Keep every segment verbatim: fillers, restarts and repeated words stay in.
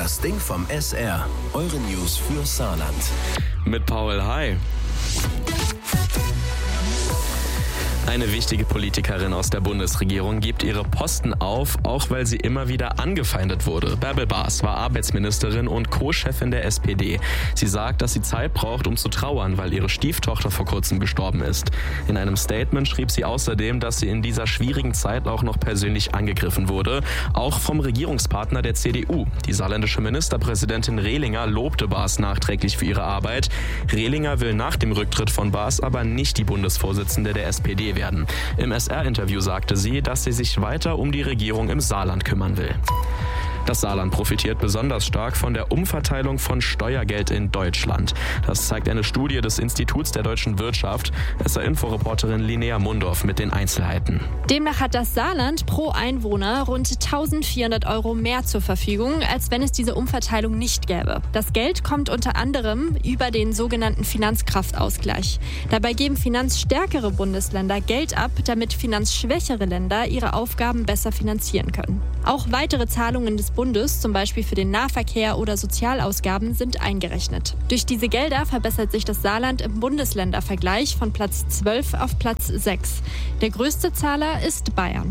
Das Ding vom S R. Eure News für Saarland. Mit Paul, hi. Eine wichtige Politikerin aus der Bundesregierung gibt ihre Posten auf, auch weil sie immer wieder angefeindet wurde. Bärbel Bas war Arbeitsministerin und Co-Chefin der S P D. Sie sagt, dass sie Zeit braucht, um zu trauern, weil ihre Stieftochter vor kurzem gestorben ist. In einem Statement schrieb sie außerdem, dass sie in dieser schwierigen Zeit auch noch persönlich angegriffen wurde, auch vom Regierungspartner der C D U. Die saarländische Ministerpräsidentin Rehlinger lobte Bas nachträglich für ihre Arbeit. Rehlinger will nach dem Rücktritt von Bas aber nicht die Bundesvorsitzende der S P D werden. Im S R-Interview sagte sie, dass sie sich weiter um die Regierung im Saarland kümmern will. Das Saarland profitiert besonders stark von der Umverteilung von Steuergeld in Deutschland. Das zeigt eine Studie des Instituts der deutschen Wirtschaft. S R-Info-Reporterin Linnea Mundorf mit den Einzelheiten. Demnach hat das Saarland pro Einwohner rund eintausendvierhundert Euro mehr zur Verfügung, als wenn es diese Umverteilung nicht gäbe. Das Geld kommt unter anderem über den sogenannten Finanzkraftausgleich. Dabei geben finanzstärkere Bundesländer Geld ab, damit finanzschwächere Länder ihre Aufgaben besser finanzieren können. Auch weitere Zahlungen des Bundes, zum Beispiel für den Nahverkehr oder Sozialausgaben, sind eingerechnet. Durch diese Gelder verbessert sich das Saarland im Bundesländervergleich von Platz zwölf auf Platz sechs. Der größte Zahler ist Bayern.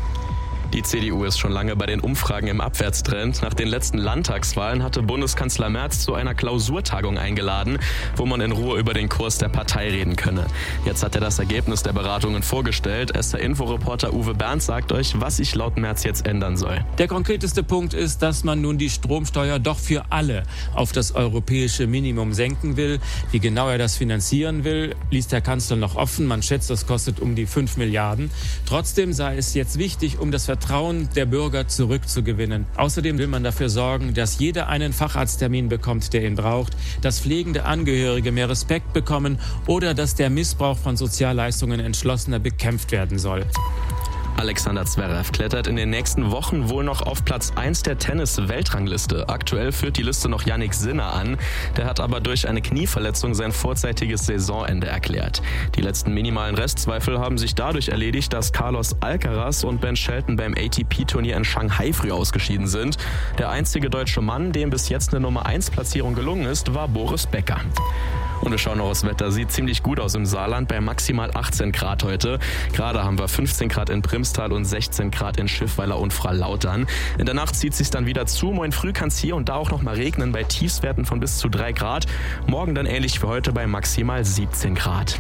Die C D U ist schon lange bei den Umfragen im Abwärtstrend. Nach den letzten Landtagswahlen hatte Bundeskanzler Merz zu einer Klausurtagung eingeladen, wo man in Ruhe über den Kurs der Partei reden könne. Jetzt hat er das Ergebnis der Beratungen vorgestellt. S R-Info-Reporter Uwe Bernd sagt euch, was sich laut Merz jetzt ändern soll. Der konkreteste Punkt ist, dass man nun die Stromsteuer doch für alle auf das europäische Minimum senken will. Wie genau er das finanzieren will, ließ der Kanzler noch offen. Man schätzt, das kostet um die fünf Milliarden. Trotzdem sei es jetzt wichtig, um das Vertrauen der Bürger zurückzugewinnen. Außerdem will man dafür sorgen, dass jeder einen Facharzttermin bekommt, der ihn braucht, dass pflegende Angehörige mehr Respekt bekommen oder dass der Missbrauch von Sozialleistungen entschlossener bekämpft werden soll. Alexander Zverev klettert in den nächsten Wochen wohl noch auf Platz eins der Tennis-Weltrangliste. Aktuell führt die Liste noch Jannik Sinner an. Der hat aber durch eine Knieverletzung sein vorzeitiges Saisonende erklärt. Die letzten minimalen Restzweifel haben sich dadurch erledigt, dass Carlos Alcaraz und Ben Shelton beim A T P-Turnier in Shanghai früh ausgeschieden sind. Der einzige deutsche Mann, dem bis jetzt eine Nummer eins Platzierung gelungen ist, war Boris Becker. Und wir schauen noch aufs Wetter. Sieht ziemlich gut aus im Saarland bei maximal achtzehn Grad heute. Gerade haben wir fünfzehn Grad in Primstal und sechzehn Grad in Schiffweiler und Fralautern. In der Nacht zieht es sich dann wieder zu. Morgen früh kann es hier und da auch noch mal regnen bei Tiefstwerten von bis zu drei Grad. Morgen dann ähnlich wie heute bei maximal siebzehn Grad.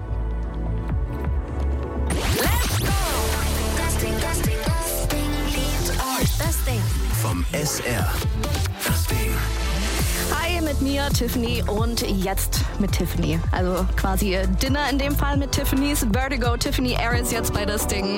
Das Ding vom S R. Das Ding. Hi, mit mir, Tiffany, und jetzt mit Tiffany. Also quasi Dinner in dem Fall mit Tiffany's Vertigo. Tiffany Harris jetzt bei Das Ding.